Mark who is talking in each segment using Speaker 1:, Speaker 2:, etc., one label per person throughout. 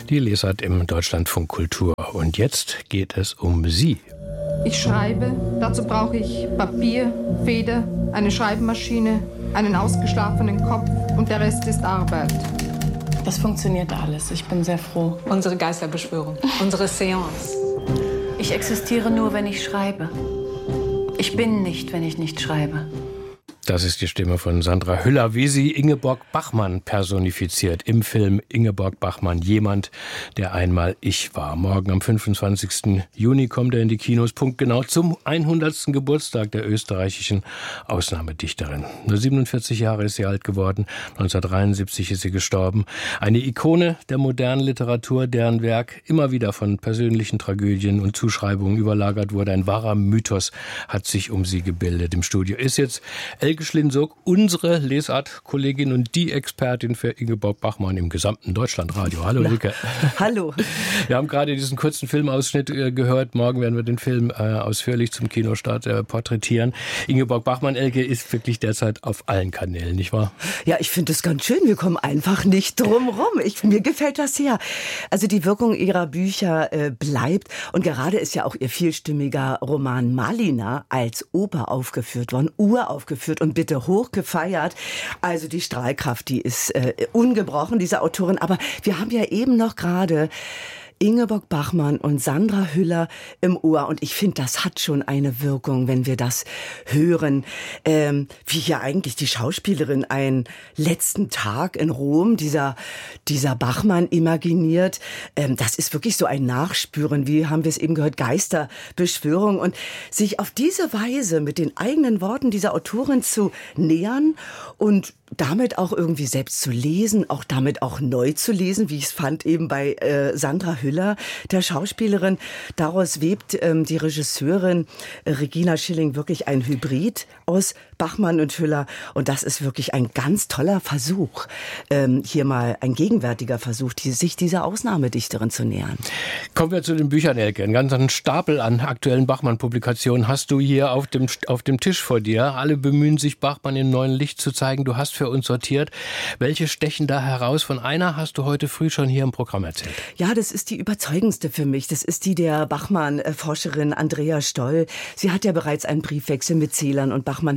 Speaker 1: Die Lesart im Deutschlandfunk Kultur. Und jetzt geht es um Sie.
Speaker 2: Ich schreibe, dazu brauche ich Papier, Feder, eine Schreibmaschine, einen ausgeschlafenen Kopf und der Rest ist Arbeit.
Speaker 3: Das funktioniert alles. Ich bin sehr froh.
Speaker 4: Unsere Geisterbeschwörung, unsere Seance.
Speaker 3: Ich existiere nur, wenn ich schreibe. Ich bin nicht, wenn ich nicht schreibe.
Speaker 1: Das ist die Stimme von Sandra Hüller, wie sie Ingeborg Bachmann personifiziert im Film Ingeborg Bachmann, jemand, der einmal ich war. Morgen am 25. Juni kommt er in die Kinos, punktgenau zum 100. Geburtstag der österreichischen Ausnahmedichterin. Nur 47 Jahre ist sie alt geworden, 1973 ist sie gestorben. Eine Ikone der modernen Literatur, deren Werk immer wieder von persönlichen Tragödien und Zuschreibungen überlagert wurde. Ein wahrer Mythos hat sich um sie gebildet. Im Studio ist jetzt Elke Schlinsock, unsere Lesart-Kollegin und die Expertin für Ingeborg Bachmann im gesamten Deutschlandradio. Hallo, Elke.
Speaker 5: Hallo.
Speaker 1: Wir haben gerade diesen kurzen Filmausschnitt gehört. Morgen werden wir den Film ausführlich zum Kinostart porträtieren. Ingeborg Bachmann, Elke, ist wirklich derzeit auf allen Kanälen, nicht wahr?
Speaker 5: Ja, ich finde es ganz schön. Wir kommen einfach nicht drum rum. Mir gefällt das sehr. Also die Wirkung ihrer Bücher bleibt. Und gerade ist ja auch ihr vielstimmiger Roman Malina als Oper aufgeführt worden, uraufgeführt und bitte hoch gefeiert. Also die Strahlkraft, die ist ungebrochen, diese Autorin. Aber wir haben ja eben noch gerade Ingeborg Bachmann und Sandra Hüller im Ohr. Und ich finde, das hat schon eine Wirkung, wenn wir das hören. Wie hier eigentlich die Schauspielerin einen letzten Tag in Rom, dieser Bachmann imaginiert. Das ist wirklich so ein Nachspüren, wie haben wir es eben gehört, Geisterbeschwörung. Und sich auf diese Weise mit den eigenen Worten dieser Autorin zu nähern und damit auch irgendwie selbst zu lesen, auch damit auch neu zu lesen, wie ich es fand eben bei Sandra Hüller, der Schauspielerin. Daraus webt die Regisseurin Regina Schilling wirklich ein Hybrid aus Bachmann und Hüller. Und das ist wirklich ein ganz toller Versuch, hier mal ein gegenwärtiger Versuch, sich dieser Ausnahmedichterin zu nähern.
Speaker 1: Kommen wir zu den Büchern, Elke. Einen ganzen Stapel an aktuellen Bachmann-Publikationen hast du hier auf dem Tisch vor dir. Alle bemühen sich, Bachmann im neuen Licht zu zeigen. Du hast für uns sortiert. Welche stechen da heraus? Von einer hast du heute früh schon hier im Programm erzählt.
Speaker 5: Ja, das ist die überzeugendste für mich. Das ist die der Bachmann-Forscherin Andrea Stoll. Sie hat ja bereits einen Briefwechsel mit Celan und Bachmann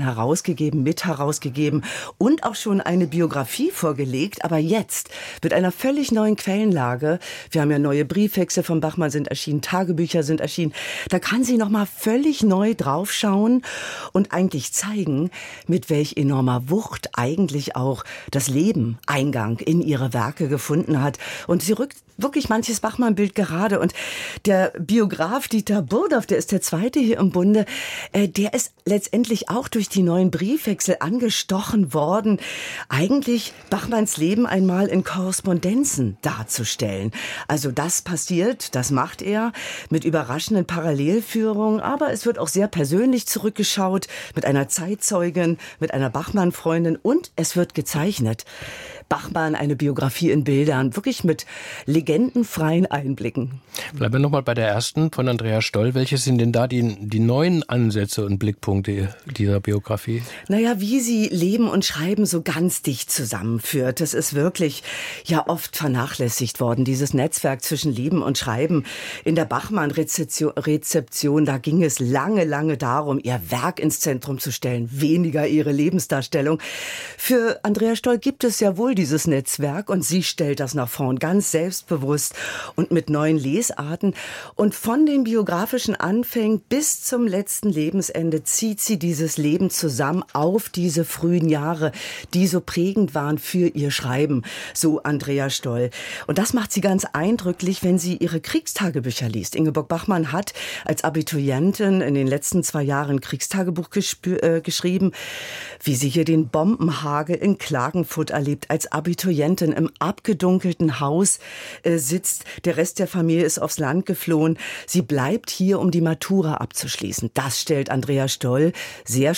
Speaker 5: mit herausgegeben und auch schon eine Biografie vorgelegt. Aber jetzt mit einer völlig neuen Quellenlage. Wir haben ja neue Briefwechsel von Bachmann sind erschienen, Tagebücher sind erschienen. Da kann sie nochmal völlig neu draufschauen und eigentlich zeigen, mit welch enormer Wucht eigentlich auch das Leben Eingang in ihre Werke gefunden hat. Und sie rückt wirklich manches Bachmann-Bild gerade. Und der Biograf Dieter Burdorf, der ist der zweite hier im Bunde, der ist letztendlich auch durch die neuen Briefwechsel angestochen worden, eigentlich Bachmanns Leben einmal in Korrespondenzen darzustellen. Also das passiert, das macht er mit überraschenden Parallelführungen, aber es wird auch sehr persönlich zurückgeschaut mit einer Zeitzeugin, mit einer Bachmann-Freundin und es wird gezeichnet. Bachmann, eine Biografie in Bildern, wirklich mit legendenfreien Einblicken.
Speaker 1: Bleiben wir nochmal bei der ersten von Andrea Stoll. Welche sind denn da die neuen Ansätze und Blickpunkte dieser Biografie?
Speaker 5: Naja, wie sie Leben und Schreiben so ganz dicht zusammenführt. Das ist wirklich ja oft vernachlässigt worden, dieses Netzwerk zwischen Leben und Schreiben. In der Bachmann-Rezeption, da ging es lange darum, ihr Werk ins Zentrum zu stellen, weniger ihre Lebensdarstellung. Für Andrea Stoll gibt es ja wohl dieses Netzwerk und sie stellt das nach vorn ganz selbstbewusst und mit neuen Lesarten. Und von den biografischen Anfängen bis zum letzten Lebensende zieht sie dieses Leben zusammen auf diese frühen Jahre, die so prägend waren für ihr Schreiben, so Andrea Stoll. Und das macht sie ganz eindrücklich, wenn sie ihre Kriegstagebücher liest. Ingeborg Bachmann hat als Abiturientin in den letzten 2 Jahren ein Kriegstagebuch geschrieben, wie sie hier den Bombenhagel in Klagenfurt erlebt, als Abiturientin im abgedunkelten Haus sitzt. Der Rest der Familie ist aufs Land geflohen. Sie bleibt hier, um die Matura abzuschließen. Das stellt Andrea Stoll sehr stark nach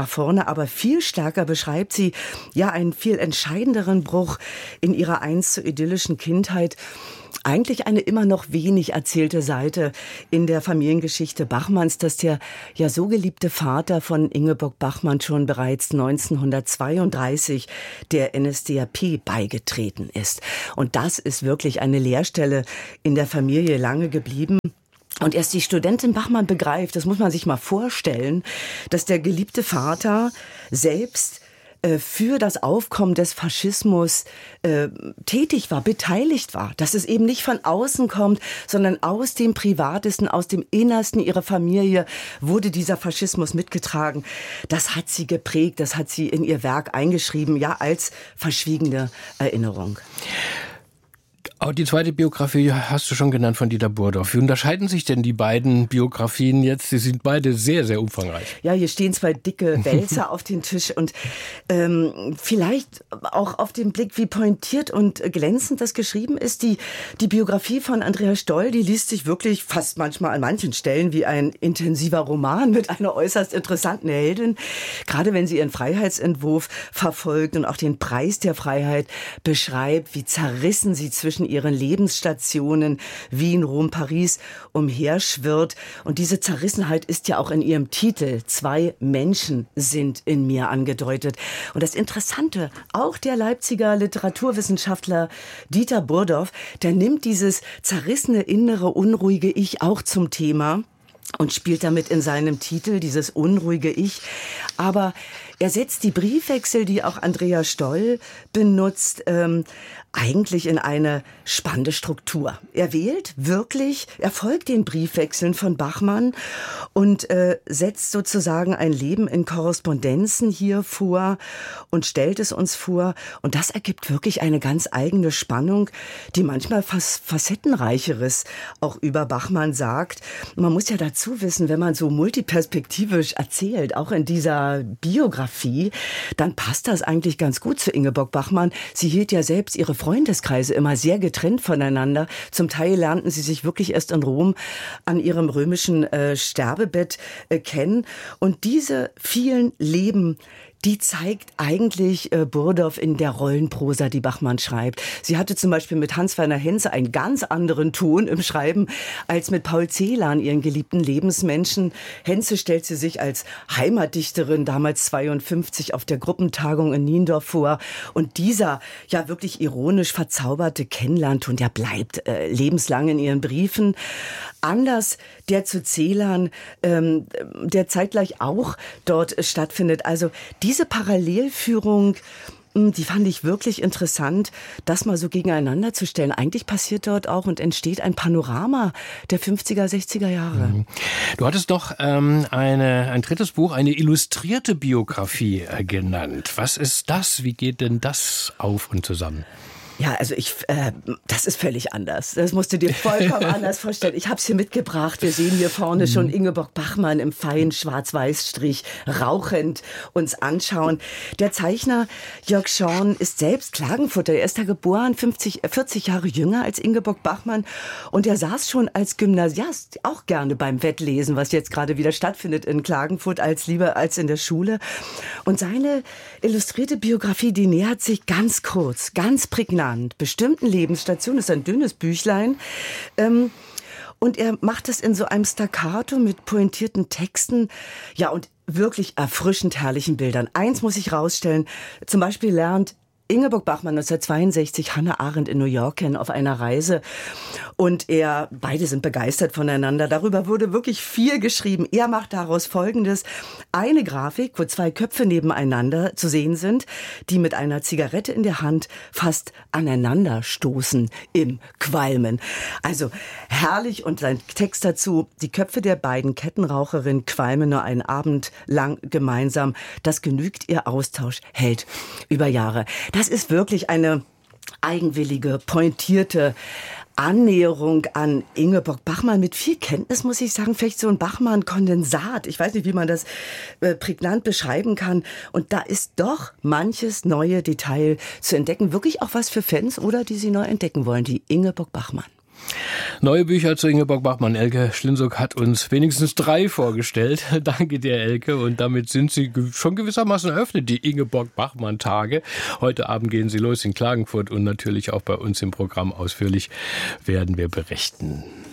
Speaker 5: nach vorne, aber viel stärker beschreibt sie ja einen viel entscheidenderen Bruch in ihrer einst so idyllischen Kindheit. Eigentlich eine immer noch wenig erzählte Seite in der Familiengeschichte Bachmanns, dass der ja so geliebte Vater von Ingeborg Bachmann schon bereits 1932 der NSDAP beigetreten ist. Und das ist wirklich eine Leerstelle in der Familie lange geblieben. Und erst die Studentin Bachmann begreift, das muss man sich mal vorstellen, dass der geliebte Vater selbst für das Aufkommen des Faschismus tätig war, beteiligt war. Dass es eben nicht von außen kommt, sondern aus dem Privatesten, aus dem Innersten ihrer Familie wurde dieser Faschismus mitgetragen. Das hat sie geprägt, das hat sie in ihr Werk eingeschrieben, ja, als verschwiegene Erinnerung.
Speaker 1: Auch die zweite Biografie hast du schon genannt von Dieter Burdorf. Wie unterscheiden sich denn die beiden Biografien jetzt? Sie sind beide sehr, sehr umfangreich.
Speaker 5: Ja, hier stehen zwei dicke Wälzer auf den Tisch und vielleicht auch auf den Blick, wie pointiert und glänzend das geschrieben ist. Die Biografie von Andrea Stoll, die liest sich wirklich fast manchmal an manchen Stellen wie ein intensiver Roman mit einer äußerst interessanten Heldin. Gerade wenn sie ihren Freiheitsentwurf verfolgt und auch den Preis der Freiheit beschreibt, wie zerrissen sie zwischen ihren Lebensstationen Wien, Rom, Paris umherschwirrt. Und diese Zerrissenheit ist ja auch in ihrem Titel "Zwei Menschen sind in mir" angedeutet. Und das Interessante, auch der Leipziger Literaturwissenschaftler Dieter Burdorf, der nimmt dieses zerrissene, innere, unruhige Ich auch zum Thema und spielt damit in seinem Titel dieses unruhige Ich. Aber er setzt die Briefwechsel, die auch Andrea Stoll benutzt, eigentlich in eine spannende Struktur. Er folgt den Briefwechseln von Bachmann und setzt sozusagen ein Leben in Korrespondenzen hier vor und stellt es uns vor. Und das ergibt wirklich eine ganz eigene Spannung, die manchmal fast Facettenreicheres auch über Bachmann sagt. Man muss ja dazu wissen, wenn man so multiperspektivisch erzählt, auch in dieser Biografie, dann passt das eigentlich ganz gut zu Ingeborg Bachmann. Sie hielt ja selbst ihre Freundeskreise immer sehr getrennt voneinander. Zum Teil lernten sie sich wirklich erst in Rom an ihrem römischen Sterbebett kennen. Und diese vielen Leben, die zeigt eigentlich Burdorf in der Rollenprosa, die Bachmann schreibt. Sie hatte zum Beispiel mit Hans-Werner Henze einen ganz anderen Ton im Schreiben als mit Paul Celan, ihren geliebten Lebensmenschen. Henze stellt sie sich als Heimatdichterin, damals 52, auf der Gruppentagung in Niendorf vor. Und dieser ja wirklich ironisch verzauberte Kennenlernton, der bleibt lebenslang in ihren Briefen. Anders der zu Celan, der zeitgleich auch dort stattfindet. Also diese Parallelführung, die fand ich wirklich interessant, das mal so gegeneinander zu stellen. Eigentlich passiert dort auch und entsteht ein Panorama der 50er, 60er Jahre.
Speaker 1: Du hattest doch ein drittes Buch, eine illustrierte Biografie genannt. Was ist das? Wie geht denn das auf und zusammen?
Speaker 5: Ja, also das ist völlig anders. Das musst du dir vollkommen anders vorstellen. Ich habe es hier mitgebracht. Wir sehen hier vorne schon Ingeborg Bachmann im feinen Schwarz-Weiß-Strich rauchend uns anschauen. Der Zeichner Jörg Schorn ist selbst Klagenfurter. Er ist da geboren, 40 Jahre jünger als Ingeborg Bachmann. Und er saß schon als Gymnasiast auch gerne beim Wettlesen, was jetzt gerade wieder stattfindet in Klagenfurt, lieber als in der Schule. Und seine illustrierte Biografie, die nähert sich ganz kurz, ganz prägnant bestimmten Lebensstationen. Das ist ein dünnes Büchlein. Und er macht es in so einem Staccato mit pointierten Texten. Ja, und wirklich erfrischend herrlichen Bildern. Eins muss ich rausstellen. Zum Beispiel lernt Ingeborg Bachmann 1962 Hannah Arendt in New York kennen auf einer Reise. Und beide sind begeistert voneinander. Darüber wurde wirklich viel geschrieben. Er macht daraus Folgendes. Eine Grafik, wo zwei Köpfe nebeneinander zu sehen sind, die mit einer Zigarette in der Hand fast aneinander stoßen im Qualmen. Also herrlich. Und sein Text dazu: Die Köpfe der beiden Kettenraucherinnen qualmen nur einen Abend lang gemeinsam. Das genügt, ihr Austausch hält über Jahre. Das ist wirklich eine eigenwillige, pointierte Annäherung an Ingeborg Bachmann mit viel Kenntnis, muss ich sagen. Vielleicht so ein Bachmann-Kondensat. Ich weiß nicht, wie man das prägnant beschreiben kann. Und da ist doch manches neue Detail zu entdecken. Wirklich auch was für Fans oder die sie neu entdecken wollen. Die Ingeborg Bachmann.
Speaker 1: Neue Bücher zu Ingeborg Bachmann. Elke Schlinzuk hat uns wenigstens 3 vorgestellt. Danke dir, Elke. Und damit sind sie schon gewissermaßen eröffnet, die Ingeborg Bachmann-Tage. Heute Abend gehen sie los in Klagenfurt und natürlich auch bei uns im Programm ausführlich werden wir berichten.